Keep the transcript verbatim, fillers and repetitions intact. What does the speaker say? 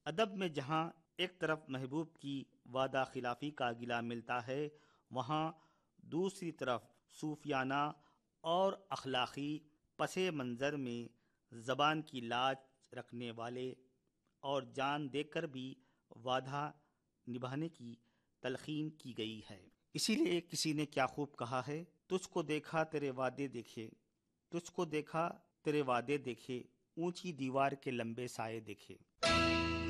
अदब में जहाँ एक तरफ महबूब की वादा खिलाफी का गिला मिलता है, वहाँ दूसरी तरफ सूफियाना और अखलाकी पसे मंज़र में ज़बान की लाज रखने वाले और जान देकर भी वादा निभाने की तलकीन की गई है। इसीलिए किसी ने क्या खूब कहा है, तुझको देखा तेरे वादे देखे, तुझको देखा तेरे वादे देखे, ऊंची दीवार के लंबे साए देखे।